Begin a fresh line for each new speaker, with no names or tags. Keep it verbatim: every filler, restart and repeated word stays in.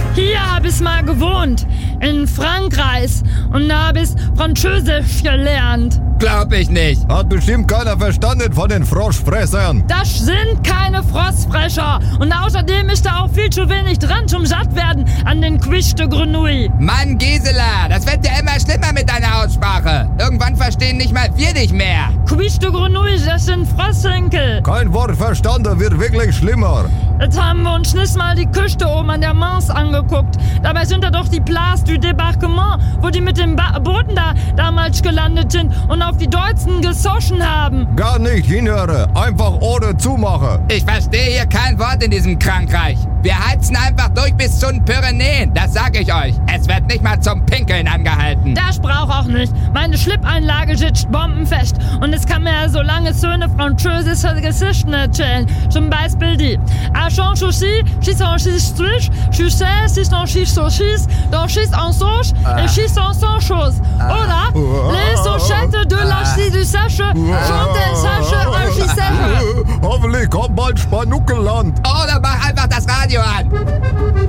Hier hab ich mal gewohnt, in Frankreich, und da hab ich Französisch gelernt.
Glaub ich nicht.
Hat bestimmt keiner verstanden von den Froschfressern.
Das sind keine Frostfrescher. Und außerdem ist da auch viel zu wenig dran zum Sattwerden an den Quiche de Grenouille.
Mann, Gisela, das wird ja immer schlimmer mit deiner Aussprache. Irgendwann verstehen nicht mal wir dich mehr.
Quiche de Grenouille, das sind Frossenkel.
Kein Wort verstanden, wird wirklich schlimmer.
Jetzt haben wir uns nicht mal die Küste oben an der Manche angeguckt. Dabei sind da doch die Place du Débarquement, wo die mit dem ba- Booten da damals gelandet sind und auf die Deutschen gesoschen haben.
Gar nicht hinhören, einfach Ohren zumachen.
Ich verstehe hier kein Wort in diesem Frankreich. Wir heizen einfach durch bis zu den Pyrenäen, das sag ich euch. Es wird nicht mal zum Pinkeln angehalten.
Das brauch auch nicht. Meine Schlipeinlage sitzt bombenfest. Und es kann mir ja so lange schöne französische Geschichten erzählen. Zum Beispiel die. À Chanchouchi, schieß en schieß durch, schieß schieß en schieß so schieß, dann schieß en sauge, et schieß en sans chose. Oder les sauchettes de l'archi du Sache, chantent Sache, archi Sache.
Hoffentlich kommt bald Spanuckelland.
Oder mach einfach das Radio an.